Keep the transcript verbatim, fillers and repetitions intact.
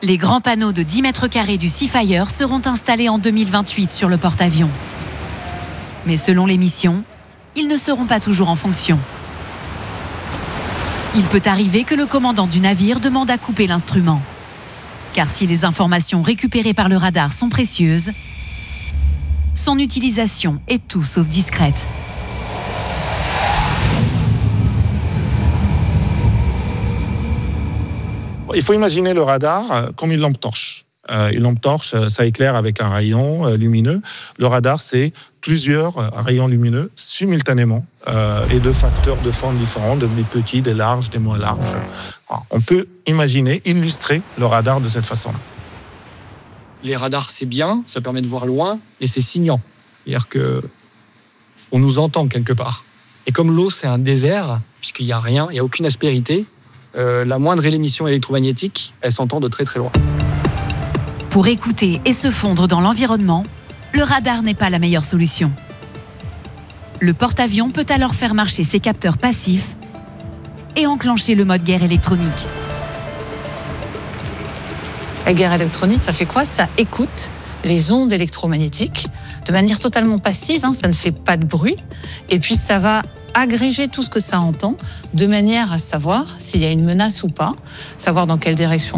Les grands panneaux de dix mètres carrés du Seafire seront installés en deux mille vingt-huit sur le porte-avions. Mais selon les missions, ils ne seront pas toujours en fonction. Il peut arriver que le commandant du navire demande à couper l'instrument. Car si les informations récupérées par le radar sont précieuses, son utilisation est tout sauf discrète. Il faut imaginer le radar comme une lampe torche. Euh, une lampe torche, ça éclaire avec un rayon euh, lumineux. Le radar, c'est plusieurs euh, rayons lumineux simultanément euh, et de facteurs de forme différents, des petits, des larges, des moins larges. Alors, on peut imaginer, illustrer le radar de cette façon-là. Les radars, c'est bien, ça permet de voir loin, et c'est signant. C'est-à-dire qu'on nous entend quelque part. Et comme l'eau, c'est un désert, puisqu'il n'y a rien, il n'y a aucune aspérité, euh, la moindre émission électromagnétique, elle s'entend de très très loin. Pour écouter et se fondre dans l'environnement, le radar n'est pas la meilleure solution. Le porte-avions peut alors faire marcher ses capteurs passifs et enclencher le mode guerre électronique. La guerre électronique, ça fait quoi? Ça écoute les ondes électromagnétiques de manière totalement passive, hein, ça ne fait pas de bruit. Et puis ça va agréger tout ce que ça entend de manière à savoir s'il y a une menace ou pas, savoir dans quelle direction